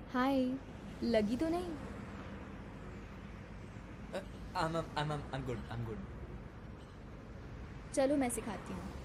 हाय। लगी तो नहीं? I'm good. I'm good. चलो मैं सिखाती हूँ।